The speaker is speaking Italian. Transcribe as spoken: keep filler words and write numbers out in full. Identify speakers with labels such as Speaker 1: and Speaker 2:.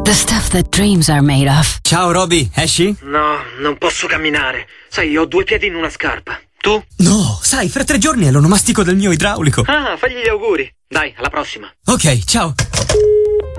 Speaker 1: The stuff that dreams are made of.
Speaker 2: Ciao Roby, esci?
Speaker 3: No, non posso camminare. Sai, ho due piedi in una scarpa. Tu?
Speaker 2: No, sai, fra tre giorni è l'onomastico del mio idraulico.
Speaker 3: Ah, fagli gli auguri. Dai, alla prossima.
Speaker 2: Ok, ciao.